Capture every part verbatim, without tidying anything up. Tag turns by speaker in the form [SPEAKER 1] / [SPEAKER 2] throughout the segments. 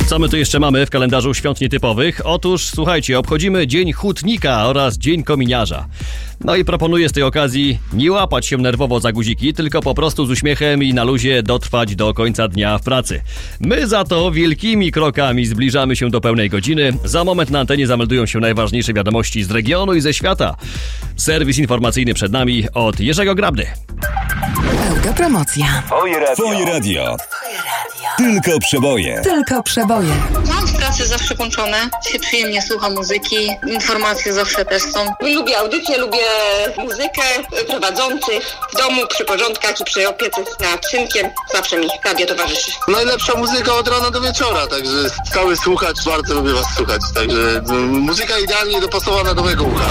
[SPEAKER 1] Co my tu jeszcze mamy w kalendarzu świąt nietypowych? Otóż, słuchajcie, obchodzimy Dzień Hutnika oraz Dzień Kominiarza. No i proponuję z tej okazji nie łapać się nerwowo za guziki, tylko po prostu z uśmiechem i na luzie dotrwać do końca dnia w pracy. My za to wielkimi krokami zbliżamy się do pełnej godziny. Za moment na antenie zameldują się najważniejsze wiadomości z regionu i ze świata. Serwis informacyjny przed nami od Jerzego Grabny.
[SPEAKER 2] Autopromocja.
[SPEAKER 3] Twoje radio. Twoje radio. Tylko przeboje.
[SPEAKER 2] Tylko przeboje.
[SPEAKER 4] Mam w pracy zawsze włączone, się przyjemnie słucha muzyki, informacje zawsze też są. Lubię audycję, lubię muzykę, prowadzących w domu, przy porządkach i przy opiece nad synkiem. Zawsze mi radio towarzyszy.
[SPEAKER 5] Najlepsza muzyka od rana do wieczora, także stały słuchacz, bardzo lubię was słuchać, także muzyka idealnie dopasowana do mojego ucha.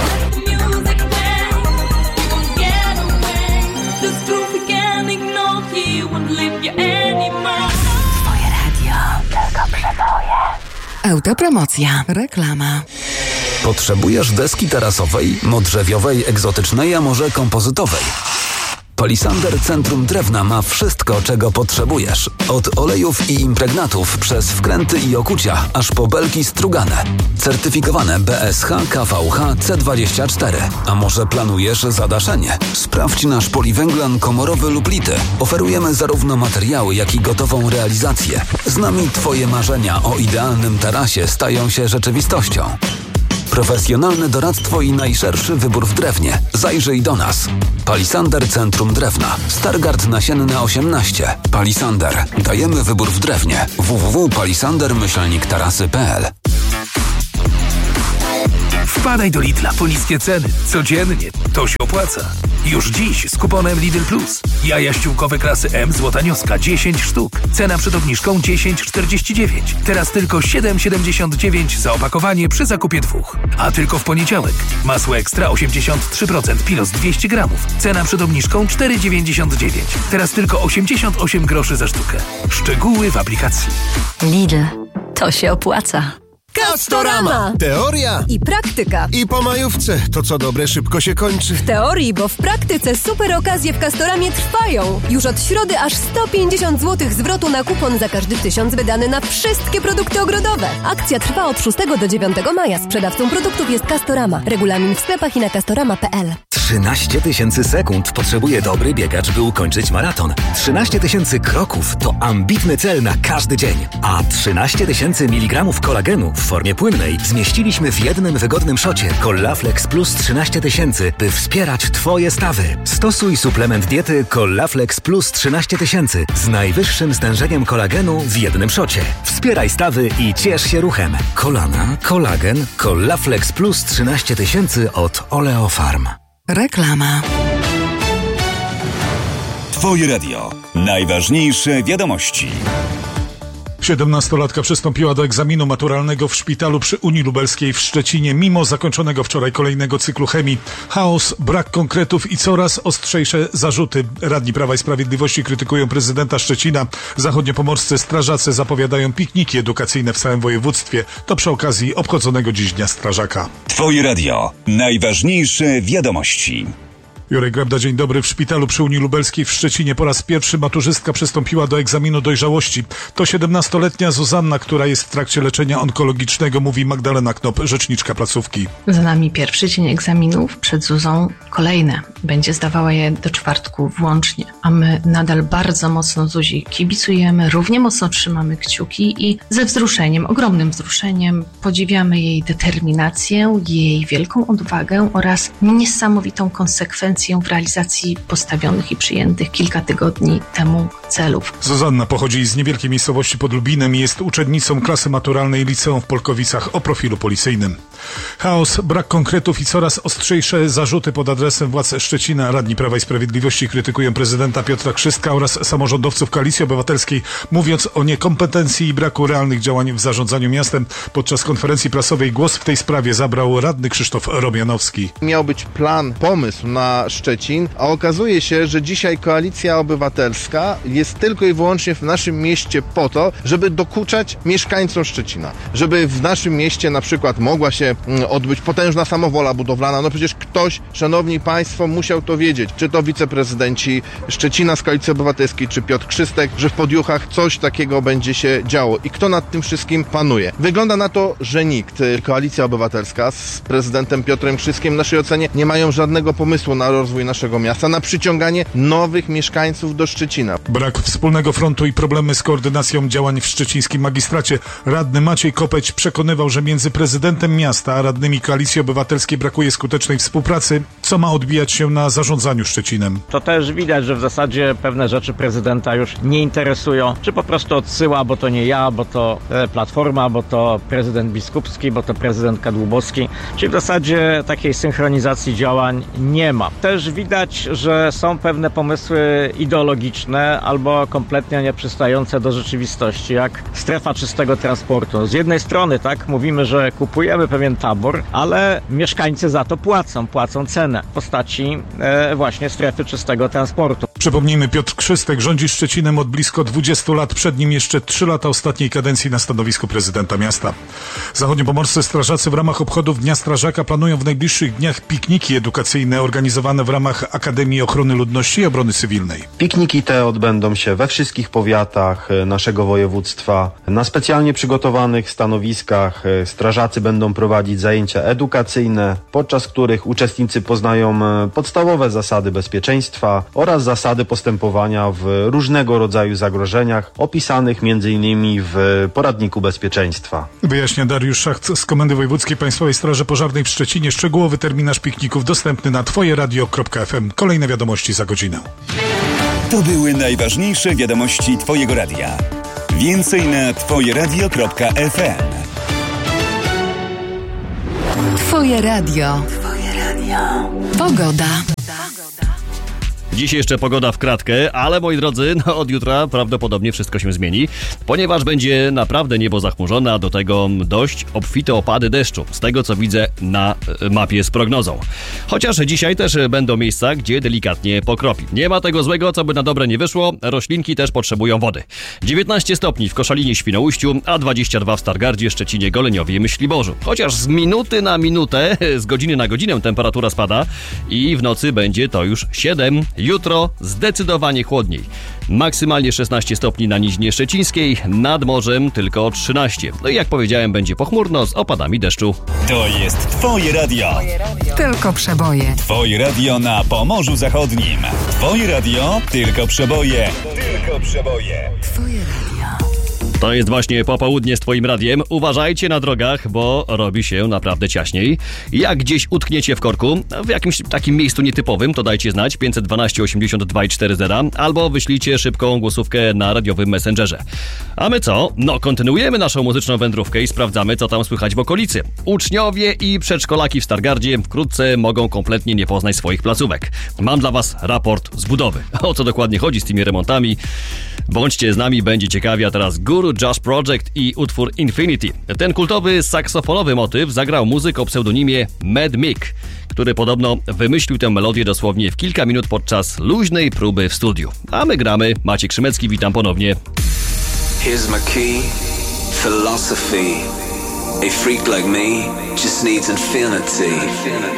[SPEAKER 2] Autopromocja. Reklama.
[SPEAKER 6] Potrzebujesz deski tarasowej, modrzewiowej, egzotycznej, a może kompozytowej? Palisander Centrum Drewna ma wszystko, czego potrzebujesz. Od olejów i impregnatów, przez wkręty i okucia, aż po belki strugane. Certyfikowane B S H K V H C dwadzieścia cztery. A może planujesz zadaszenie? Sprawdź nasz poliwęglan komorowy lub lity. Oferujemy zarówno materiały, jak i gotową realizację. Z nami Twoje marzenia o idealnym tarasie stają się rzeczywistością. Profesjonalne doradztwo i najszerszy wybór w drewnie. Zajrzyj do nas. Palisander Centrum Drewna. Stargard Nasienna osiemnaście. Palisander. Dajemy wybór w drewnie. w w w kropka palisander myślnik tarasy kropka p l.
[SPEAKER 7] Wpadaj do Lidla po niskie ceny. Codziennie. To się opłaca. Już dziś z kuponem Lidl Plus. Jaja ściółkowe klasy M złota nioska dziesięć sztuk. Cena przed obniżką dziesięć czterdzieści dziewięć. Teraz tylko siedem siedemdziesiąt dziewięć za opakowanie przy zakupie dwóch. A tylko w poniedziałek. Masło ekstra osiemdziesiąt trzy procent Pilos dwieście gramów. Cena przed obniżką cztery dziewięćdziesiąt dziewięć. Teraz tylko osiemdziesiąt osiem groszy za sztukę. Szczegóły w aplikacji.
[SPEAKER 8] Lidl. To się opłaca.
[SPEAKER 9] Castorama! Teoria
[SPEAKER 10] i praktyka.
[SPEAKER 9] I po majówce. To co dobre szybko się kończy.
[SPEAKER 10] W teorii, bo w praktyce super okazje w Castoramie trwają. Już od środy aż sto pięćdziesiąt złotych zwrotu na kupon za każdy tysiąc wydany na wszystkie produkty ogrodowe. Akcja trwa od szóstego do dziewiątego maja. Sprzedawcą produktów jest Castorama. Regulamin w sklepach i na castorama kropka p l.
[SPEAKER 11] trzynaście tysięcy sekund potrzebuje dobry biegacz, by ukończyć maraton. trzynaście tysięcy kroków to ambitny cel na każdy dzień. A trzynaście tysięcy miligramów kolagenu w formie płynnej zmieściliśmy w jednym wygodnym szocie. Collaflex Plus trzynaście tysięcy, by wspierać Twoje stawy. Stosuj suplement diety Collaflex Plus trzynaście tysięcy z najwyższym stężeniem kolagenu w jednym szocie. Wspieraj stawy i ciesz się ruchem. Kolana, kolagen, Collaflex Plus trzynaście tysięcy od Oleofarm.
[SPEAKER 2] Reklama.
[SPEAKER 3] Twoje radio. Najważniejsze wiadomości.
[SPEAKER 12] Siedemnastolatka przystąpiła do egzaminu maturalnego w szpitalu przy Unii Lubelskiej w Szczecinie, mimo zakończonego wczoraj kolejnego cyklu chemii. Chaos, brak konkretów i coraz ostrzejsze zarzuty. Radni Prawa i Sprawiedliwości krytykują prezydenta Szczecina. Zachodniopomorscy strażacy zapowiadają pikniki edukacyjne w całym województwie. To przy okazji obchodzonego dziś Dnia Strażaka.
[SPEAKER 3] Twoje radio. Najważniejsze wiadomości.
[SPEAKER 12] Jurek Grabda, dzień dobry. W szpitalu przy Unii Lubelskiej w Szczecinie po raz pierwszy maturzystka przystąpiła do egzaminu dojrzałości. To siedemnastoletnia Zuzanna, która jest w trakcie leczenia onkologicznego, mówi Magdalena Knop, rzeczniczka placówki.
[SPEAKER 13] Za nami pierwszy dzień egzaminów, przed Zuzą kolejne. Będzie zdawała je do czwartku włącznie. A my nadal bardzo mocno Zuzi kibicujemy, równie mocno trzymamy kciuki i ze wzruszeniem, ogromnym wzruszeniem podziwiamy jej determinację, jej wielką odwagę oraz niesamowitą konsekwencję w realizacji postawionych i przyjętych kilka tygodni temu celów.
[SPEAKER 12] Zuzanna pochodzi z niewielkiej miejscowości pod Lubinem i jest uczennicą klasy maturalnej liceum w Polkowicach o profilu policyjnym. Chaos, brak konkretów i coraz ostrzejsze zarzuty pod adresem władz Szczecina. Radni Prawa i Sprawiedliwości krytykują prezydenta Piotra Krzystka oraz samorządowców Koalicji Obywatelskiej, mówiąc o niekompetencji i braku realnych działań w zarządzaniu miastem. Podczas konferencji prasowej głos w tej sprawie zabrał radny Krzysztof Romianowski.
[SPEAKER 5] Miał być plan, pomysł na
[SPEAKER 14] na Szczecin, a okazuje się, że dzisiaj Koalicja Obywatelska jest tylko i wyłącznie w naszym mieście po to, żeby dokuczać mieszkańcom Szczecina. Żeby w naszym mieście na przykład mogła się odbyć potężna samowola budowlana. No przecież ktoś, szanowni państwo, musiał to wiedzieć. Czy to wiceprezydenci Szczecina z Koalicji Obywatelskiej, czy Piotr Krzystek, że w Podjuchach coś takiego będzie się działo. I kto nad tym wszystkim panuje? Wygląda na to, że nikt. Koalicja Obywatelska z prezydentem Piotrem Krzyskiem w naszej ocenie nie mają żadnego pomysłu na rozwój naszego miasta, na przyciąganie nowych mieszkańców do Szczecina.
[SPEAKER 12] Brak wspólnego frontu i problemy z koordynacją działań w szczecińskim magistracie. Radny Maciej Kopeć przekonywał, że między prezydentem miasta a radnymi Koalicji Obywatelskiej brakuje skutecznej współpracy, co ma odbijać się na zarządzaniu Szczecinem.
[SPEAKER 15] To też widać, że w zasadzie pewne rzeczy prezydenta już nie interesują, czy po prostu odsyła, bo to nie ja, bo to Platforma, bo to prezydent Biskupski, bo to prezydent Kadłubowski, czyli w zasadzie takiej synchronizacji działań nie ma. Też widać, że są pewne pomysły ideologiczne albo kompletnie nieprzystające do rzeczywistości, jak strefa czystego transportu. Z jednej strony, tak, mówimy, że kupujemy pewien tabor, ale mieszkańcy za to płacą, płacą cenę w postaci e, właśnie strefy czystego transportu.
[SPEAKER 12] Przypomnijmy, Piotr Krzystek rządzi Szczecinem od blisko dwudziestu lat, przed nim jeszcze trzy lata ostatniej kadencji na stanowisku prezydenta miasta. Zachodniopomorscy strażacy w ramach obchodów Dnia Strażaka planują w najbliższych dniach pikniki edukacyjne organizowane w ramach Akademii Ochrony Ludności i Obrony Cywilnej.
[SPEAKER 16] Pikniki te odbędą się we wszystkich powiatach naszego województwa. Na specjalnie przygotowanych stanowiskach strażacy będą prowadzić zajęcia edukacyjne, podczas których uczestnicy poznają podstawowe zasady bezpieczeństwa oraz zasady postępowania w różnego rodzaju zagrożeniach opisanych między innymi w poradniku bezpieczeństwa.
[SPEAKER 12] Wyjaśnia Dariusz Szacht z Komendy Wojewódzkiej Państwowej Straży Pożarnej w Szczecinie. Szczegółowy terminarz pikników dostępny na twoje radio kropka f m. Kolejne wiadomości za godzinę.
[SPEAKER 3] To były najważniejsze wiadomości Twojego radia. Więcej na twoje radio kropka f m.
[SPEAKER 2] Twoje radio. Twoje radio. Pogoda.
[SPEAKER 1] Dziś jeszcze pogoda w kratkę, ale moi drodzy, no od jutra prawdopodobnie wszystko się zmieni, ponieważ będzie naprawdę niebo zachmurzone, a do tego dość obfite opady deszczu, z tego co widzę na mapie z prognozą. Chociaż dzisiaj też będą miejsca, gdzie delikatnie pokropi. Nie ma tego złego, co by na dobre nie wyszło, roślinki też potrzebują wody. dziewiętnaście stopni w Koszalinie, Świnoujściu, a dwadzieścia dwa w Stargardzie, Szczecinie, Goleniowie i Myśliborzu. Chociaż z minuty na minutę, z godziny na godzinę temperatura spada i w nocy będzie to już siedem. Jutro zdecydowanie chłodniej. Maksymalnie szesnaście stopni na Niźnie Szczecińskiej, nad morzem tylko trzynaście. No i jak powiedziałem, będzie pochmurno z opadami deszczu.
[SPEAKER 3] To jest Twoje radio.
[SPEAKER 2] Twoje radio. Tylko przeboje.
[SPEAKER 3] Twoje radio na Pomorzu Zachodnim. Twoje radio, tylko przeboje. Tylko przeboje.
[SPEAKER 2] Twoje radio.
[SPEAKER 1] To jest właśnie popołudnie z Twoim radiem. Uważajcie na drogach, bo robi się naprawdę ciaśniej. Jak gdzieś utkniecie w korku, w jakimś takim miejscu nietypowym, to dajcie znać pięćset dwanaście osiemdziesiąt dwa i cztery zero albo wyślijcie szybką głosówkę na radiowym Messengerze. A my co? No kontynuujemy naszą muzyczną wędrówkę i sprawdzamy, co tam słychać w okolicy. Uczniowie i przedszkolaki w Stargardzie wkrótce mogą kompletnie nie poznać swoich placówek. Mam dla Was raport z budowy. O co dokładnie chodzi z tymi remontami? Bądźcie z nami, będzie ciekawie. A teraz Guru Jazz Project i utwór Infinity. Ten kultowy saksofonowy motyw zagrał muzyk o pseudonimie Mad Mick, który podobno wymyślił tę melodię dosłownie w kilka minut podczas luźnej próby w studiu. A my gramy. Maciek Szymecki, witam ponownie.
[SPEAKER 17] Here's my key, philosophy. A freak like me just needs infinity.